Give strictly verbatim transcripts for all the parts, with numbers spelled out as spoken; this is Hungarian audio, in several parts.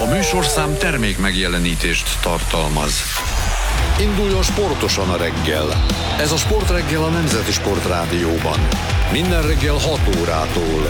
műsorszám termék megjelenítést tartalmaz. Induljon sportosan a reggel. Ez a Sportreggel a Nemzeti Sportrádióban. Minden reggel hat órától.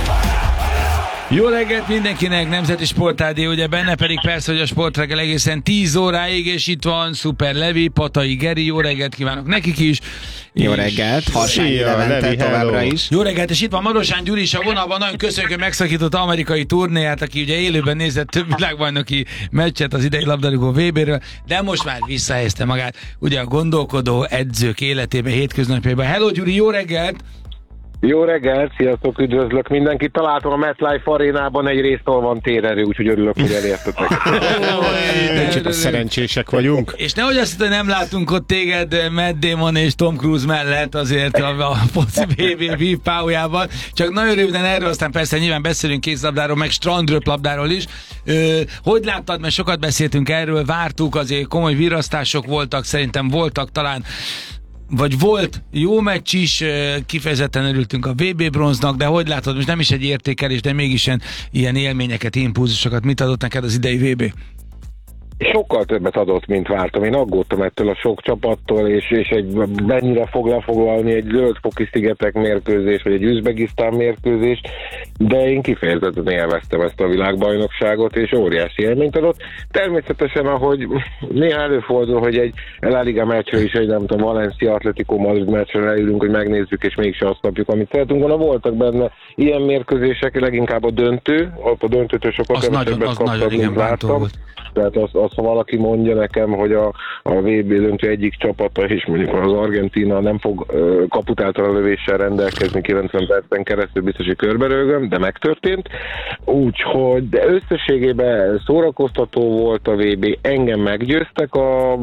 Jó reggelt mindenkinek, Nemzeti Sportrádió, ugye benne pedig persze, hogy a Sportreggel egészen tíz óráig, és itt van Szuper Levi, Patai Geri, jó reggelt kívánok nekik is. Jó reggelt, Harsányi Levente továbbra is. Jó reggelt, és itt van Marosán Gyuri is a vonalban, nagyon köszönjük, hogy megszakította amerikai turnéját, aki ugye élőben nézett több világbajnoki meccset az idei labdarúgó vé béről, de most már visszahelyezte magát ugye a gondolkodó edzők életében, hétköznapjaiban. Hello Gyuri, jó reggelt! Jó reggelt, sziasztok, üdvözlök mindenkit. Találtam a MetLife arénában egy részt, ahol van térerő, úgyhogy örülök, hogy elértetek. Kicsit szerencsések vagyunk. És nehogy azt, hogy nem látunk ott téged Matt Damon és Tom Cruise mellett azért a, a foci vé bé vívpályában. Csak nagyon röviden erről, aztán persze nyilván beszélünk kézlabdáról, meg strandröplabdáról is. Ö, hogy láttad, mert sokat beszéltünk erről, vártuk, azért komoly virrasztások voltak, szerintem voltak talán, vagy volt jó meccs is, kifejezetten örültünk a vé bé bronznak, de hogy látod, most nem is egy értékelés, de mégis ilyen élményeket, impulzusokat, mit adott neked az idei vé bé? Sokkal többet adott, mint vártam. Én aggódtam ettől a sok csapattól, és, és egy mennyire fog lefoglalni egy Zöld-foki szigetek mérkőzés, vagy egy Üzbegisztán mérkőzés, de én kifejezetten élveztem ezt a világbajnokságot, és óriási élményt adott. Természetesen, ahogy néha előfordul, hogy egy La Liga meccsről is, egy nem tudom, Valencia Atletico Madrid meccsről leülünk, hogy megnézzük, és mégis azt kapjuk, amit szeretünk volna. Voltak benne ilyen mérkőzések, leginkább a döntő, a döntőtől sokkal kevesebbet kaptam, mint vártam. Tehát azt, azt, ha valaki mondja nekem, hogy a, a vé bé döntő egyik csapata, és mondjuk az Argentína nem fog uh, kaputáltal a lövéssel rendelkezni kilencven percen keresztül, biztos, hogy körberögöm, de megtörtént. Úgyhogy, de összességében szórakoztató volt a vé bé, engem meggyőztek a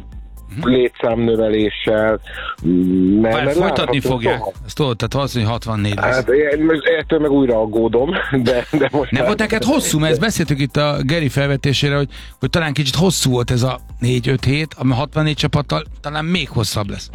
létszámnöveléssel. Mert, mert folytatni fogják. Ezt tudod, tehát valószínűleg hatvannégy lesz. Hát én ettől meg újra aggódom, de, de most... Nem volt neked hosszú, mert ezt beszéltük itt a Geri felvetésére, hogy, hogy talán kicsit hosszú volt ez a négy-öt hét, ami hatvannégy csapattal talán még hosszabb lesz.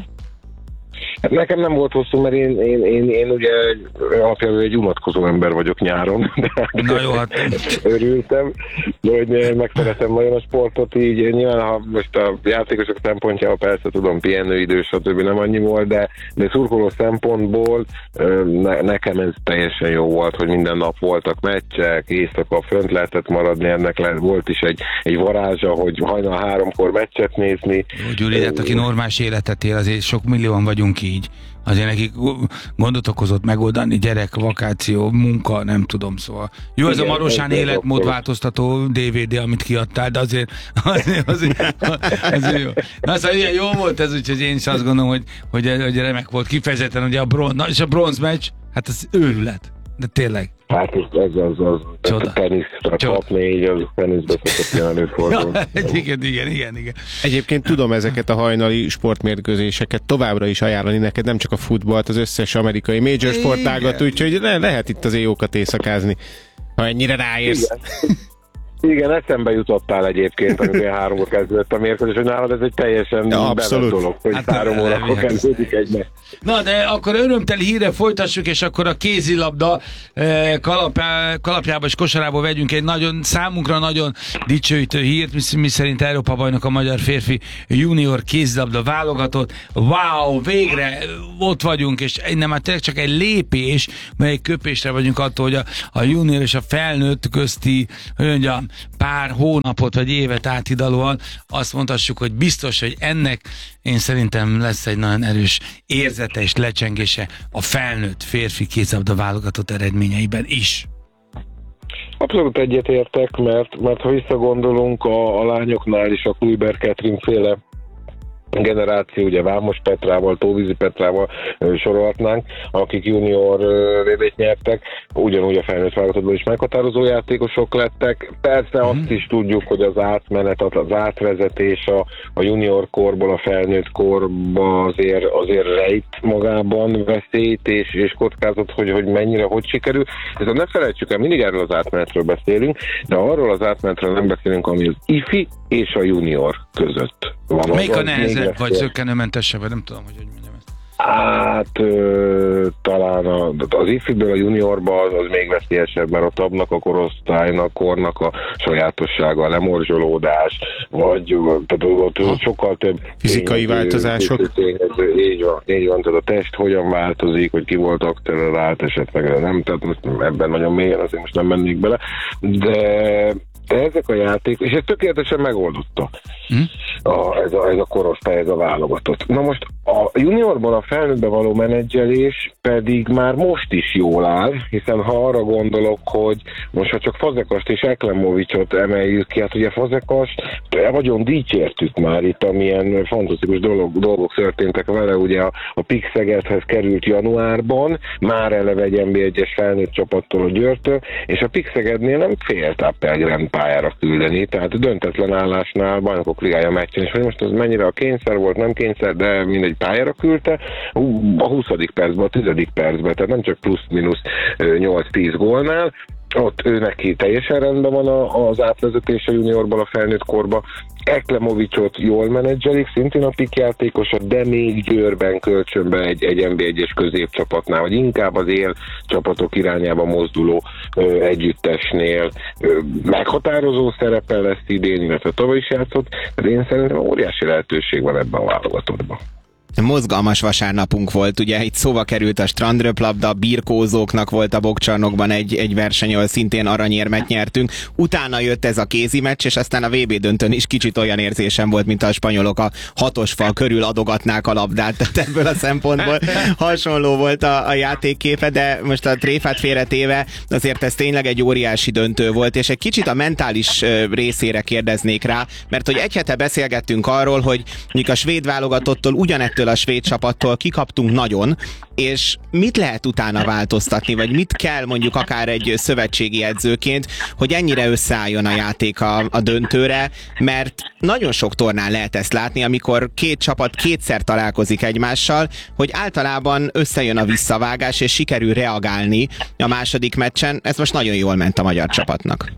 Hát nekem nem volt hosszú, mert én, én, én, én ugye alapjában egy unatkozó ember vagyok nyáron, de na jó, hát... örültem, de hogy megszeretem nagyon a sportot, így nyilván ha most a játékosok szempontjából persze tudom, pihenőidő, stb. Nem annyi volt, de, de szurkoló szempontból ne, nekem ez teljesen jó volt, hogy minden nap voltak meccsek, éjszaka fönt lehetett maradni, ennek le, volt is egy, egy varázsa, hogy hajnal háromkor meccset nézni. Jó, Gyuri, hát aki normális életet él, azért sok millióan vagyunk így. Azért nekik gondot okozott megoldani, gyerek, vakáció, munka, nem tudom, szóval. Jó, ez igen, a Marosán életmódváltoztató dé vé dé, amit kiadtál, de azért azért, azért, azért jó. Na, szóval ilyen jó volt ez, úgyhogy én is azt gondolom, hogy, hogy, hogy remek volt kifejezetten, ugye a bronz, na, és a bronz meccs, hát ez őrület, de tényleg. Hát ez az, az, az a tenisz, a top négy, az teniszbe szokott ilyen előfordulni. Ja, igen, igen, igen, igen. Egyébként tudom ezeket a hajnali sportmérkőzéseket továbbra is ajánlani neked, nem csak a futballt, az összes amerikai major sportágat, úgyhogy le, lehet itt azért jókat éjszakázni, ha ennyire ráérsz. Igen. Igen, eszembe jutottál egyébként, amikor háromkor kezdődött a mérkőzés, hogy nálad ez egy teljesen ja, bevett dolog, hogy hát három órakor kezdődik egy meccs. Na, de akkor örömteli hírre folytassuk, és akkor a kézilabda eh, kalapjá, kalapjába és kosarába vegyünk egy nagyon, számunkra nagyon dicsőítő hírt, mi, mi szerint Európa bajnok a magyar férfi junior kézilabda válogatott. Wow, végre ott vagyunk, és nem, már tényleg csak egy lépés, mert egy köpésre vagyunk attól, hogy a, a junior és a felnőtt közti, hogy mondjam, pár hónapot vagy évet áthidalóan azt mondhassuk, hogy biztos, hogy ennek én szerintem lesz egy nagyon erős érzete és lecsengése a felnőtt férfi kézilabda válogatott eredményeiben is. Abszolút egyetértek, mert, mert ha visszagondolunk a, a lányoknál is a Kluiber Ketrin féle generáció, ugye Vámos Petrával, Tóvízi Petrával sorolhatnánk, akik junior vé bét nyertek, ugyanúgy a felnőtt válogatottban is meghatározó játékosok lettek. Persze mm-hmm. azt is tudjuk, hogy az átmenet, az átvezetés a, a junior korból a felnőtt korba azért, azért rejt magában veszélyt és, és kockázat, hogy, hogy mennyire, hogy sikerül. Ezzel ne felejtsük el, mindig erről az átmenetről beszélünk, de arról az átmenetről nem beszélünk, ami az ifi és a junior között van. Melyik a nehezebb, vagy zökkenőmentesebb, nem tudom, hogy hogy mondjam ezt. Hát ö, talán a, az ifiből a juniorba az, az még veszélyesebb, mert ott abnak a korosztálynak, kornak a sajátossága, a lemorzsolódás, vagy tehát ott sokkal több fizikai tényező, változások. Tényező, így van, így van, tehát a test hogyan változik, hogy ki volt akcelerált esetleg, nem, tehát most ebben nagyon mélyen azért most nem mennék bele, de De ezek a játékok, és ez tökéletesen megoldotta hm? a, ez, a, ez a korosztály, ez a válogatott. Na most a juniorban a felnőttbe való menedzselés pedig már most is jól áll, hiszen ha arra gondolok, hogy most ha csak Fazekast és Eklemovicsot emeljük ki, hát ugye Fazekast nagyon dicsértük már itt, amilyen fantasztikus dolog, dolgok történtek vele, ugye a, a Pik Szegedhez került januárban, már eleve egy en bé egyes felnőtt csapattól a Győrtől, és a Pik Szegednél nem félt Appelgren pályára küldeni, tehát döntetlen állásnál Bajnokok Ligája meccsen, és hogy most az mennyire a kényszer volt, nem kényszer, de mindegy pályára küldte, a huszadik percben, a tizedik percben, tehát nem csak plusz-minusz nyolc-tíz gólnál, ott ő neki teljesen rendben van az átvezetés a juniorban, a felnőtt korban. Eklemovicsot jól menedzselik, szintén a Pik játékosa, de még Győrben kölcsönbe egy, egy en bé egyes középcsapatnál, vagy inkább az él csapatok irányába mozduló ö, együttesnél ö, meghatározó szerepe lesz idén, illetve tavaly is játszott, de én szerintem óriási lehetőség van ebben a válogatottban. Mozgalmas vasárnapunk volt, ugye itt szóba került a strandröplabda, birkózóknak volt a Bokcsarnokban egy, egy verseny, ahol szintén aranyérmet nyertünk. Utána jött ez a kézi meccs, és aztán a vé bé döntőn is kicsit olyan érzésem volt, mint a spanyolok a hatos fal körül adogatnák a labdát, tehát ebből a szempontból hasonló volt a, a játékképe, de most a tréfát félretéve azért ez tényleg egy óriási döntő volt, és egy kicsit a mentális részére kérdeznék rá, mert hogy egy hete beszélgettünk arról, hogy mondjuk a svéd válogatottól ugyanettől a svéd csapattól kikaptunk nagyon, és mit lehet utána változtatni, vagy mit kell mondjuk akár egy szövetségi edzőként, hogy ennyire összeálljon a játék a, a döntőre, mert nagyon sok tornán lehet ezt látni, amikor két csapat kétszer találkozik egymással, hogy általában összejön a visszavágás, és sikerül reagálni a második meccsen. Ez most nagyon jól ment a magyar csapatnak.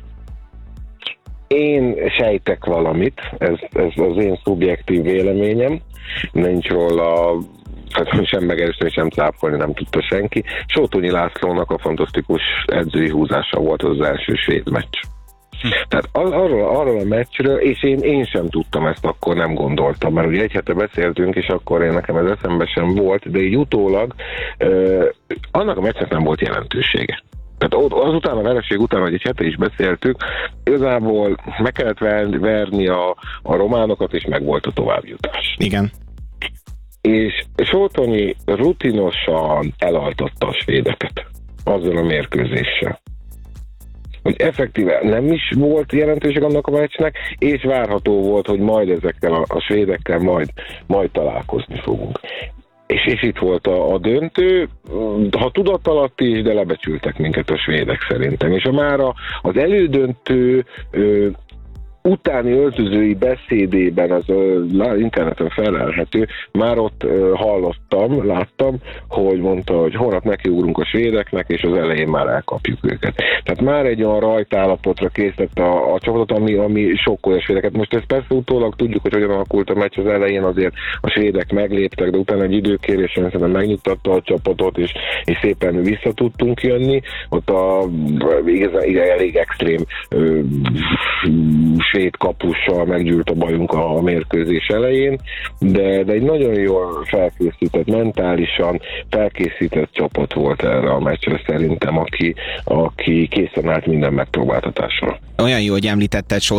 Én sejtek valamit, ez, ez az én szubjektív véleményem, nincs róla hát sem megerősíteni, sem cáfolni nem tudta senki. Sótonyi Lászlónak a fantasztikus edzői húzása volt az, az első svéd meccs. Hm. Tehát arról, arról a meccsről, és én, én sem tudtam ezt, akkor nem gondoltam, mert ugye egy hete beszéltünk, és akkor én nekem ez eszembe sem volt, de így utólag uh, annak a meccsnek nem volt jelentősége. Tehát azután a vereség után, hogy egy hete is beszéltük, igazából meg kellett verni a, a románokat, és meg volt a továbbjutás. Igen. És Sótonyi rutinosan elaltatta a svédeket azzal a mérkőzéssel. Hogy effektíve nem is volt jelentőség annak a meccsnek, és várható volt, hogy majd ezekkel a, a svédekkel majd, majd találkozni fogunk. És, és itt volt a, a döntő, ha tudatalatti is, de lebecsültek minket a svédek szerintem. És a már a, az elődöntő ö, utáni öltözői beszédében, az ö, interneten felelhető, már ott ö, hallottam, láttam, hogy mondta, hogy holnap nekiugrunk a svédeknek, és az elején már elkapjuk őket. Tehát már egy olyan rajtállapotra készített a, a csapatot, ami, ami sokkolja a svédeket. Most ezt persze utólag tudjuk, hogy hogyan alakult a meccs, az elején azért a svédek megléptek, de utána egy időkérésen szerintem megnyugtatta a csapatot, és, és szépen vissza tudtunk jönni. Ott a igazán, igazán elég extrém ö, svéd kapussal meggyűlt a bajunk a mérkőzés elején, de, de egy nagyon jól felkészített, mentálisan felkészített csapat volt erre a meccsre szerintem, aki, aki készen állt minden megpróbáltatásra. Olyan jó, hogy említetted